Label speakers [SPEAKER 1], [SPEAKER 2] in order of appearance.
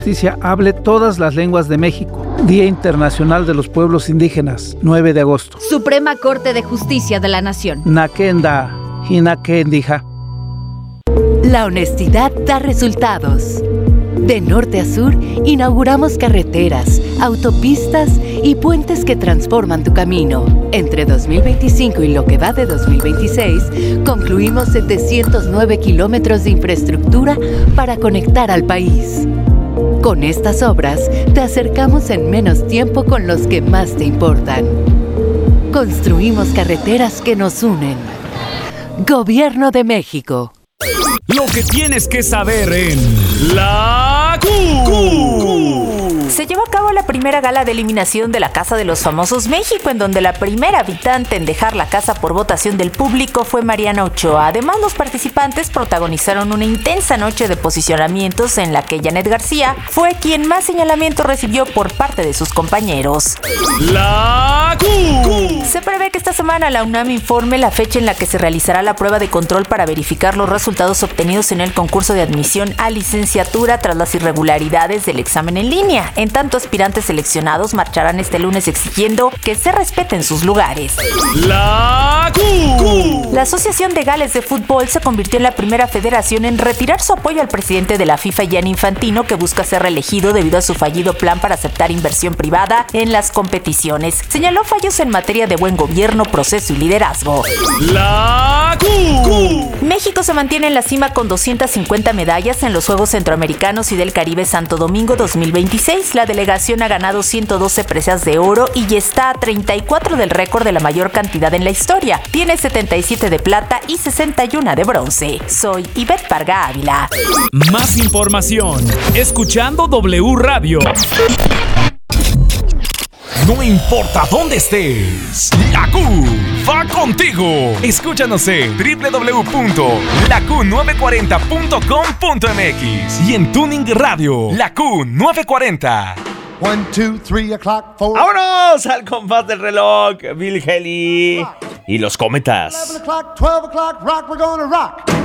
[SPEAKER 1] Justicia hable todas las lenguas de México. Día Internacional de los Pueblos Indígenas, 9 de agosto.
[SPEAKER 2] Suprema Corte de Justicia de la Nación.
[SPEAKER 1] Nakenda, Hinakendija.
[SPEAKER 3] La honestidad da resultados. De norte a sur, inauguramos carreteras, autopistas y puentes que transforman tu camino. Entre 2025 y lo que va de 2026, concluimos 709 kilómetros de infraestructura para conectar al país. Con estas obras, te acercamos en menos tiempo con los que más te importan. Construimos carreteras que nos unen. Gobierno de México.
[SPEAKER 4] Lo que tienes que saber en La Q.
[SPEAKER 5] Se llevó a cabo la primera gala de eliminación de la Casa de los Famosos México, en donde la primera habitante en dejar la casa por votación del público fue Mariana Ochoa. Además, los participantes protagonizaron una intensa noche de posicionamientos en la que Janet García fue quien más señalamientos recibió por parte de sus compañeros.
[SPEAKER 4] La Q.
[SPEAKER 5] Se prevé que esta semana la UNAM informe la fecha en la que se realizará la prueba de control para verificar los resultados obtenidos en el concurso de admisión a licenciatura tras las irregularidades del examen en línea. En tanto, aspirantes seleccionados marcharán este lunes exigiendo que se respeten sus lugares.
[SPEAKER 4] La Q.
[SPEAKER 5] La Asociación de Gales de Fútbol se convirtió en la primera federación en retirar su apoyo al presidente de la FIFA, Gianni Infantino, que busca ser reelegido debido a su fallido plan para aceptar inversión privada en las competiciones. Señaló fallos en materia de buen gobierno, proceso y liderazgo.
[SPEAKER 4] La Q.
[SPEAKER 5] México se mantiene en la cima con 250 medallas en los Juegos Centroamericanos y del Caribe Santo Domingo 2026. La delegación ha ganado 112 presas de oro y está a 34 del récord de la mayor cantidad en la historia. Tiene 77 de plata y 61 de bronce. Soy Ivette Parga Ávila.
[SPEAKER 4] Más información escuchando W Radio. No importa dónde estés, La Q va contigo. Escúchanos en www.laq940.com.mx y en Tuning Radio, La Q940.
[SPEAKER 6] 1, 2, 3 o'clock, 4.
[SPEAKER 7] ¡Vámonos al compás del reloj! Bill Haley y los Cometas.
[SPEAKER 6] 11 o'clock, 12 o'clock, rock, we're gonna rock.